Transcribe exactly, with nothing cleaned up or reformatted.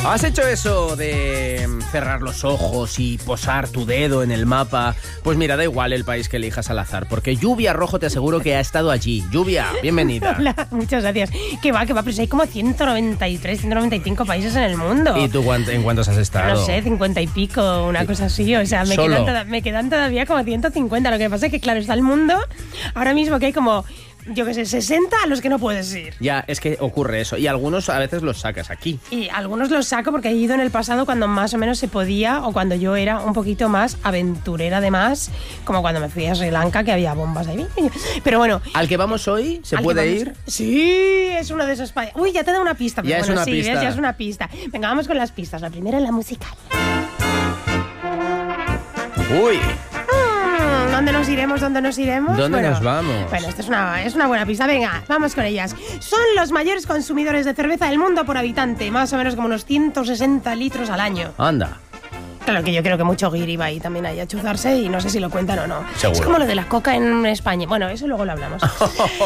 ¿Has hecho eso de cerrar los ojos y posar tu dedo en el mapa? Pues mira, da igual el país que elijas al azar, porque Lluvia Rojo te aseguro que ha estado allí. Lluvia, bienvenida. Hola, muchas gracias. Que va, que va, pero si hay como ciento noventa y tres, ciento noventa y cinco países en el mundo. ¿Y tú en cuántos has estado? No sé, cincuenta y pico, una cosa así. O sea, me quedan, toda, me quedan todavía como ciento cincuenta. Lo que pasa es que, claro, está el mundo ahora mismo que hay como... yo qué sé, sesenta a los que no puedes ir. Ya, es que ocurre eso. Y algunos a veces los sacas aquí. Y algunos los saco porque he ido en el pasado cuando más o menos se podía, o cuando yo era un poquito más aventurera además, como cuando me fui a Sri Lanka, que había bombas ahí. Pero bueno... ¿Al que vamos hoy se puede vamos, ir? Sí, es uno de esos países. Uy, ya te da una pista. Pero ya bueno, es una sí, pista. ¿ves? Ya es una pista. Venga, vamos con las pistas. La primera es la musical. Uy... ¿Dónde nos iremos? ¿Dónde nos iremos? ¿Dónde bueno, nos vamos? Bueno, esta es una, es una buena pista. Venga, vamos con ellas. Son los mayores consumidores de cerveza del mundo por habitante. Más o menos como unos ciento sesenta litros al año. Anda. Claro que yo creo que mucho guiri va ahí también ahí a chuzarse y no sé si lo cuentan o no. Seguro. Es como lo de la coca en España. Bueno, eso luego lo hablamos.